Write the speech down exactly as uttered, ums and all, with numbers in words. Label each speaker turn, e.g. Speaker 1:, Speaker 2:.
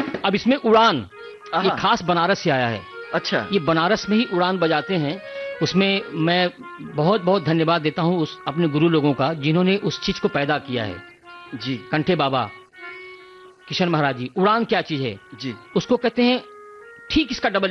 Speaker 1: अब इसमें उड़ान, ये खास बनारस से आया है।
Speaker 2: अच्छा,
Speaker 1: ये बनारस में ही उड़ान बजाते हैं। उसमें मैं बहुत बहुत धन्यवाद देता हूँ उस अपने गुरु लोगों का, जिन्होंने उस चीज को पैदा किया है
Speaker 2: जी।
Speaker 1: कंठे बाबा किशन महाराज जी। उड़ान क्या चीज है
Speaker 2: जी,
Speaker 1: उसको कहते हैं, ठीक इसका डबल